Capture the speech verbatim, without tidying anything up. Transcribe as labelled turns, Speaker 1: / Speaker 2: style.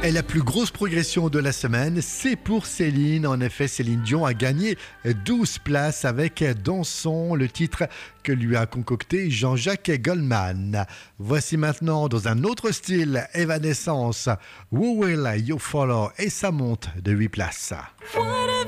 Speaker 1: Et la plus grosse progression de la semaine, c'est pour Céline. En effet, Céline Dion a gagné douze places avec Dansons, le titre que lui a concocté Jean-Jacques Goldman. Voici maintenant, dans un autre style, Evanescence, Who Will You Follow, et ça monte de huit places.
Speaker 2: What